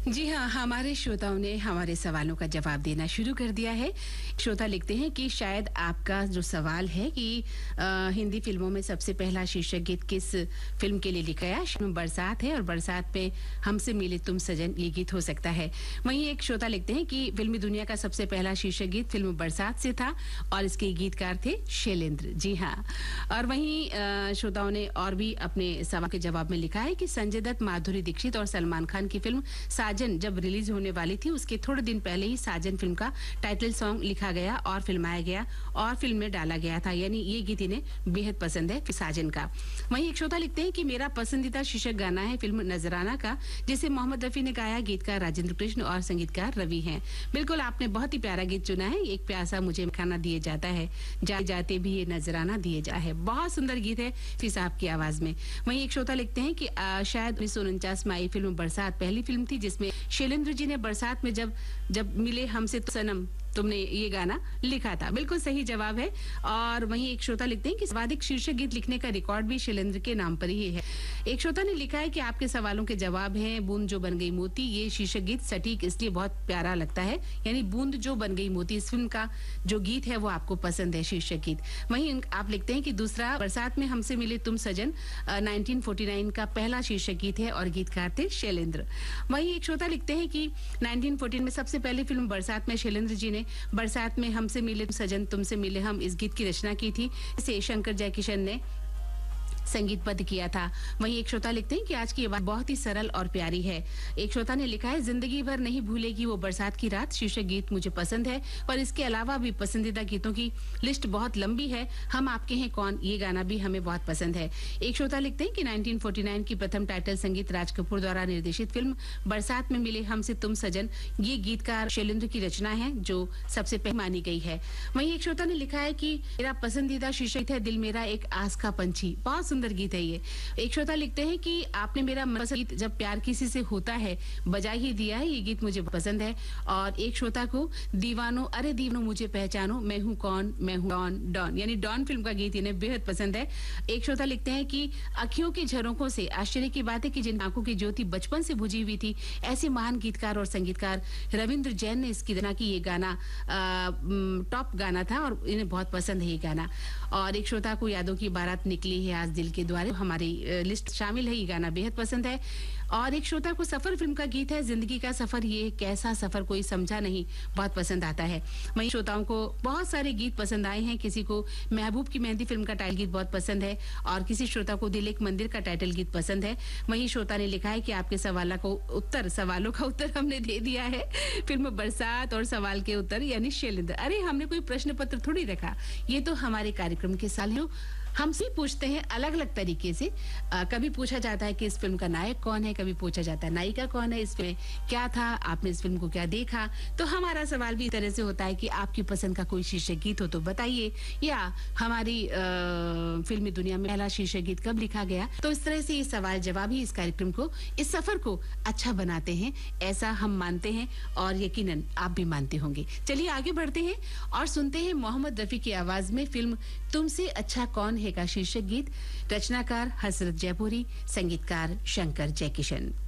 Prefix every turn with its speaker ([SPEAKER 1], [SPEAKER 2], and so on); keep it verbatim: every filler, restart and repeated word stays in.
[SPEAKER 1] जी हाँ, हमारे श्रोताओं ने हमारे सवालों का जवाब देना शुरू कर दिया है। श्रोता लिखते हैं कि शायद आपका जो सवाल है कि आ, हिंदी फिल्मों में सबसे पहला शीर्षक गीत किस फिल्म के लिए लिखा गया। बरसात है और बरसात में हमसे मिले तुम सजन ये गीत हो सकता है। वहीं एक श्रोता लिखते हैं कि फिल्मी दुनिया का सबसे पहला शीर्षक गीत फिल्म बरसात से था और इसके गीतकार थे शैलेंद्र। जी हाँ, और वहीं श्रोताओं ने और भी अपने सवाल के जवाब में लिखा है कि संजय दत्त, माधुरी दीक्षित और सलमान खान की फिल्म साजन जब रिलीज होने वाली थी उसके थोड़े दिन पहले ही साजन फिल्म का टाइटल सॉन्ग लिखा गया और फिल्माया गया और फिल्म में डाला गया था, यानी ये गीत इन्हें बेहद पसंद है साजन का। वहीं एक श्रोता लिखते हैं कि मेरा पसंदीदा शीर्षक गाना है फिल्म नजराना का, जिसे मोहम्मद रफी ने गाया, गीतकार राजेंद्र कृष्ण और संगीतकार रवि हैं। बिल्कुल आपने बहुत ही प्यारा गीत चुना है। एक प्यासा मुझे खाना दिए जाता है, जाते जाते भी ये नजराना दिए जा है। बहुत सुंदर गीत है फी साहब की आवाज में। वहीं एक श्रोता लिखते हैं कि आ, शायद उन्नीस सौ उनचास में आई फिल्म बरसात पहली फिल्म थी जिसमें शैलेंद्र जी ने बरसात में जब जब मिले हमसे तो सनम तुमने ये गाना लिखा था। बिल्कुल सही जवाब है। और वहीं एक श्रोता लिखते हैं कि सर्वाधिक शीर्षक गीत लिखने का रिकॉर्ड भी शैलेंद्र के नाम पर ही है। एक श्रोता ने लिखा है कि आपके सवालों के जवाब हैं बूंद जो बन गई मोती। ये शीर्षक गीत सटीक इसलिए बहुत प्यारा लगता है, यानी बूंद जो बन गई मोती इस फिल्म का जो गीत है वो आपको पसंद है शीर्षक गीत। वहीं आप लिखते हैं कि दूसरा बरसात में हमसे मिले तुम सजन नाइनटीन फोर्टी नाइन का पहला शीर्षक गीत है और गीतकार थे शैलेंद्र। वहीं एक श्रोता लिखते हैं कि नाइनटीन फोर्टीन में सबसे पहली फिल्म बरसात में शैलेंद्र जी ने बरसात में हमसे मिले सजन तुमसे मिले हम इस गीत की रचना की थी। इसे शंकर जयकिशन ने संगीतबद्ध किया था। वहीं एक श्रोता लिखते हैं कि आज की आवाज बहुत ही सरल और प्यारी है। एक श्रोता ने लिखा है जिंदगी भर नहीं भूलेगी वो बरसात की रात शीर्षक गीत मुझे पसंद है, पर इसके अलावा भी पसंदीदा गीतों की लिस्ट बहुत लंबी है। हम आपके हैं कौन ये गाना भी हमें बहुत पसंद है। एक श्रोता लिखते हैं कि नाइनटीन फोर्टी नाइन की प्रथम टाइटल संगीत राज कपूर द्वारा निर्देशित फिल्म बरसात में मिले हमसे तुम सजन ये गीतकार शैलेंद्र की रचना है जो सबसे पहले मानी गई है। वहीं एक श्रोता ने लिखा है कि मेरा पसंदीदा शीर्षक है दिल मेरा एक आस का पंछी। बहुत सुंदर गीत है ये। एक श्रोता लिखते हैं कि आपने मेरा मनपसंद गीत जब प्यार किसी से होता है बजा ही दिया है, ये गीत मुझे पसंद है। और एक श्रोता को दीवानो अरे दीवानो मुझे पहचानो मैं हूं कौन मैं हूं डॉन डॉन यानी डॉन फिल्म का गीत इन्हें बेहद पसंद है। एक श्रोता लिखते हैं कि अखियों की झरोकों से आश्चर्य की बात है कि जिन आंखों की ज्योति बचपन से बुझी हुई थी ऐसे महान गीतकार और संगीतकार रविंद्र जैन ने इसकी रचना की। ये गाना टॉप गाना था और इन्हें बहुत पसंद है ये गाना। और एक श्रोता को यादों की बारात निकली है आज दिल के द्वारे हमारी लिस्ट शामिल है, ये गाना बेहद पसंद है। और एक श्रोता को सफर फिल्म का गीत है जिंदगी का सफर ये कैसा सफर कोई समझा नहीं बहुत पसंद आता है। वहीं श्रोताओं को बहुत सारे गीत पसंद आए हैं। किसी को महबूब की मेहंदी फिल्म का टाइटल गीत बहुत पसंद है और किसी श्रोता को दिल एक मंदिर का टाइटल गीत पसंद है। वहीं श्रोता ने लिखा है कि आपके सवालों को उत्तर सवालों का उत्तर हमने दे दिया है फिल्म बरसात और सवाल के उत्तर यानी शैलेंद्र। अरे हमने कोई प्रश्न पत्र थोड़ी रखा, ये तो हमारे कार्यक्रम के साल हम भी पूछते हैं अलग अलग तरीके से। आ, कभी पूछा जाता है कि इस फिल्म का नायक कौन है, कभी पूछा जाता है नायिका कौन है, इसमें क्या था, आपने इस फिल्म को क्या देखा। तो हमारा सवाल भी इस तरह से होता है कि आपकी पसंद का कोई शीर्षक गीत हो तो बताइए, या हमारी आ, फिल्मी दुनिया में पहला शीर्षक गीत कब लिखा गया। तो इस तरह से ये सवाल जवाब ही इस कार्यक्रम को, इस सफर को अच्छा बनाते हैं, ऐसा हम मानते हैं और यकीनन आप भी मानते होंगे। चलिए आगे बढ़ते हैं और सुनते हैं मोहम्मद रफी की आवाज में फिल्म तुमसे अच्छा कौन है का शीर्षक गीत। रचनाकार हसरत जयपुरी, संगीतकार शंकर जयकिशन।